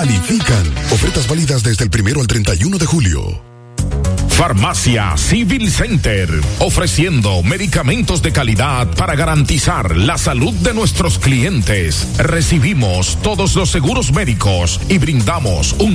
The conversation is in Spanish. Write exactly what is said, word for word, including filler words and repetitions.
califican. Ofertas válidas desde el primero al treinta y uno de julio. Farmacia Civil Center, ofreciendo medicamentos de calidad para garantizar la salud de nuestros clientes. Recibimos todos los seguros médicos y brindamos un